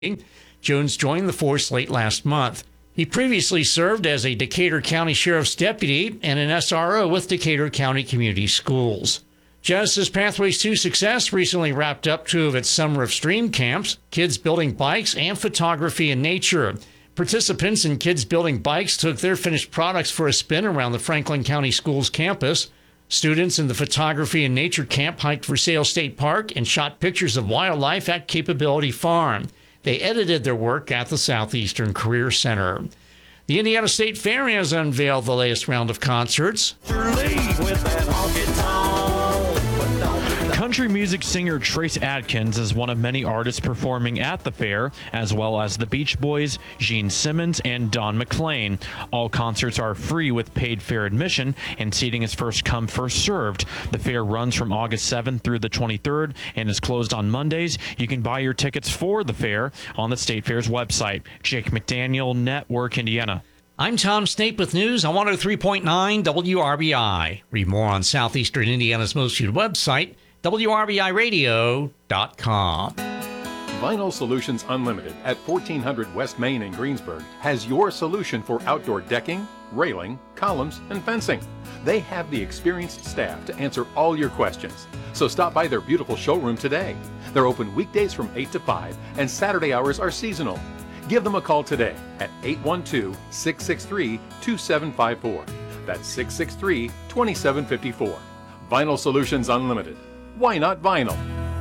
Jones joined the force late last month. He previously served as a Decatur County Sheriff's Deputy and an SRO with Decatur County Community Schools. Genesis Pathways to Success recently wrapped up 2 of its Summer of Stream camps, Kids Building Bikes and Photography in Nature. Participants in Kids Building Bikes took their finished products for a spin around the Franklin County Schools campus. Students in the Photography and Nature camp hiked Versailles State Park and shot pictures of wildlife at Capability Farm. They edited their work at the Southeastern Career Center. The Indiana State Fair has unveiled the latest round of concerts. Country music singer Trace Adkins is one of many artists performing at the fair, as well as the Beach Boys, Gene Simmons, and Don McLean. All concerts are free with paid fair admission, and seating is first come, first served. The fair runs from August 7th through the 23rd and is closed on Mondays. You can buy your tickets for the fair on the State Fair's website. Jake McDaniel, Network Indiana. I'm Tom Snape with news on 103.9 WRBI. Read more on Southeastern Indiana's most viewed website, WRBIRadio.com. Vinyl Solutions Unlimited at 1400 West Main in Greensburg has your solution for outdoor decking, railing, columns, and fencing. They have the experienced staff to answer all your questions. So stop by their beautiful showroom today. They're open weekdays from 8 to 5 and Saturday hours are seasonal. Give them a call today at 812-663-2754. That's 663-2754. Vinyl Solutions Unlimited. Why not vinyl?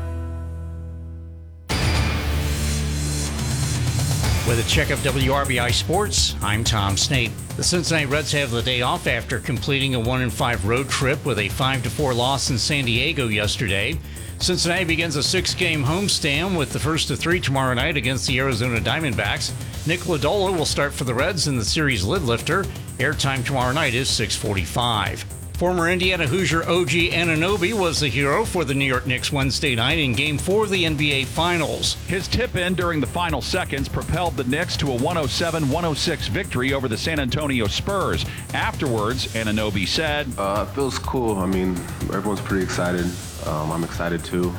With a check of WRBI Sports, I'm Tom Snape. The Cincinnati Reds have the day off after completing a 1-5 road trip with a 5-4 loss in San Diego yesterday. Cincinnati begins a 6-game homestand with the first of 3 tomorrow night against the Arizona Diamondbacks. Nick Lodolo will start for the Reds in the series lid lifter. Airtime tomorrow night is 6:45. Former Indiana Hoosier OG Anunoby was the hero for the New York Knicks Wednesday night in Game 4 of the NBA Finals. His tip-in during the final seconds propelled the Knicks to a 107-106 victory over the San Antonio Spurs. Afterwards, Anunoby said, It feels cool. I mean, everyone's pretty excited. I'm excited too.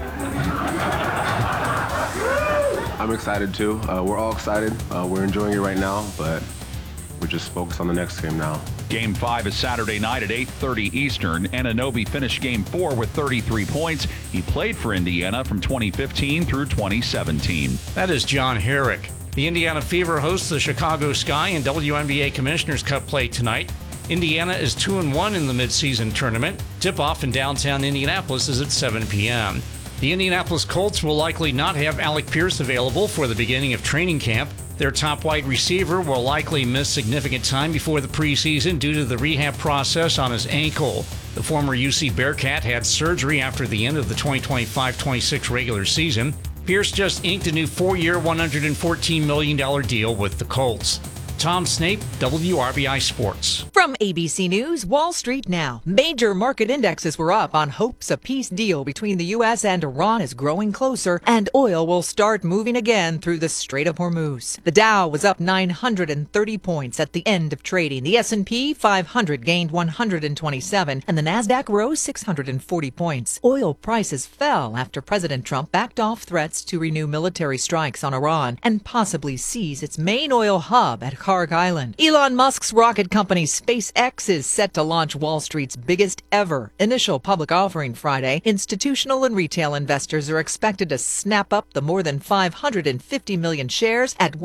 I'm excited too. We're all excited. We're enjoying it right now, but we're just focused on the next game now. Game 5 is Saturday night at 8:30 Eastern. Anunoby finished Game 4 with 33 points. He played for Indiana from 2015 through 2017. That is John Herrick. The Indiana Fever hosts the Chicago Sky in WNBA Commissioner's Cup play tonight. Indiana is 2-1 in the midseason tournament. Tip-off in downtown Indianapolis is at 7 p.m. The Indianapolis Colts will likely not have Alec Pierce available for the beginning of training camp. Their top wide receiver will likely miss significant time before the preseason due to the rehab process on his ankle. The former UC Bearcat had surgery after the end of the 2025-26 regular season. Pierce just inked a new 4-year, $114 million deal with the Colts. Tom Snape, WRBI Sports. From ABC News, Wall Street Now. Major market indexes were up on hopes a peace deal between the U.S. and Iran is growing closer, and oil will start moving again through the Strait of Hormuz. The Dow was up 930 points at the end of trading. The S&P 500 gained 127, and the Nasdaq rose 640 points. Oil prices fell after President Trump backed off threats to renew military strikes on Iran and possibly seize its main oil hub at Kharg Island. Elon Musk's rocket company SpaceX is set to launch Wall Street's biggest ever initial public offering Friday. Institutional and retail investors are expected to snap up the more than 550 million shares at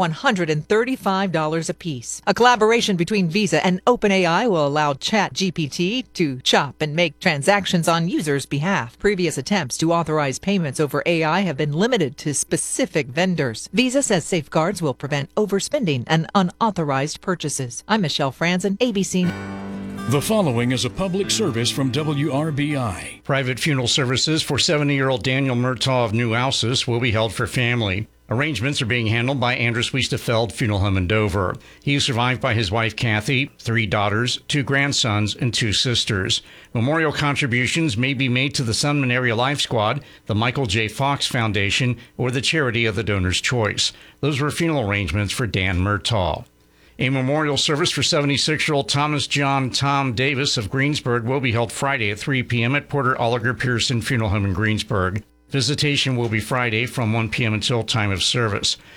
$135 apiece. A collaboration between Visa and OpenAI will allow ChatGPT to chop and make transactions on users' behalf. Previous attempts to authorize payments over AI have been limited to specific vendors. Visa says safeguards will prevent overspending and unauthorized purchases. I'm Michelle Franzen, ABC. The following is a public service from WRBI. Private funeral services for 70-year-old Daniel Murtaugh of New Alcis will be held for family. Arrangements are being handled by Andrus Wiestefeld Funeral Home in Dover. He is survived by his wife Kathy, 3 daughters, 2 grandsons, and 2 sisters. Memorial contributions may be made to the Sunman Area Life Squad, the Michael J. Fox Foundation, or the charity of the donor's choice. Those were funeral arrangements for Dan Murtaugh. A memorial service for 76-year-old Thomas John Tom Davis of Greensburg will be held Friday at 3 p.m. at Porter Oliger Pearson Funeral Home in Greensburg. Visitation will be Friday from 1 p.m. until time of service.